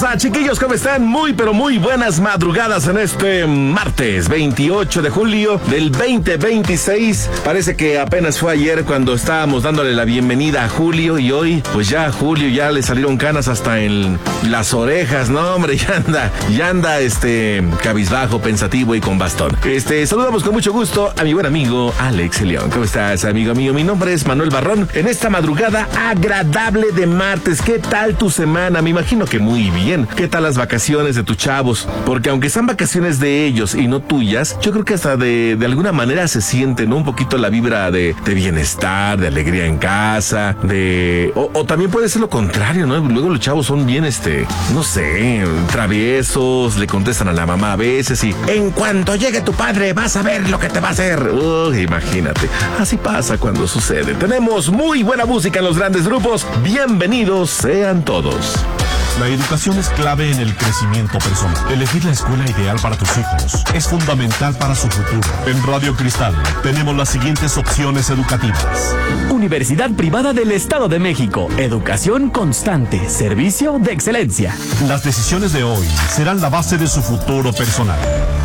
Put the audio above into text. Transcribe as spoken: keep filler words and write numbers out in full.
pasa, chiquillos? ¿Cómo están? Muy, pero muy buenas madrugadas en este martes veintiocho de julio del veinte veintiséis. Parece que apenas fue ayer cuando estábamos dándole la bienvenida a Julio y hoy, pues ya a Julio ya le salieron canas hasta en las orejas, ¿no, hombre? Ya anda, ya anda, este, cabizbajo, pensativo y con bastón. Este, saludamos con mucho gusto a mi buen amigo Alex León. ¿Cómo estás, amigo mío? Mi nombre es Manuel Barrón. En esta madrugada agradable de martes, ¿qué tal tu semana? Me imagino que muy bien. ¿Qué tal las vacaciones de tus chavos? Porque aunque sean vacaciones de ellos y no tuyas, yo creo que hasta de, de alguna manera se siente, ¿no? Un poquito la vibra de, de bienestar, de alegría en casa, de... O, o también puede ser lo contrario, ¿no? Luego los chavos son bien, este, no sé, traviesos, le contestan a la mamá a veces y en cuanto llegue tu padre vas a ver lo que te va a hacer. Uy, imagínate. Así pasa cuando sucede. Tenemos muy buena música en los grandes grupos. Bienvenidos sean todos. La educación es clave en el crecimiento personal. Elegir la escuela ideal para tus hijos es fundamental para su futuro. En Radio Cristal tenemos las siguientes opciones educativas. Universidad Privada del Estado de México. Educación constante. Servicio de excelencia. Las decisiones de hoy serán la base de su futuro personal.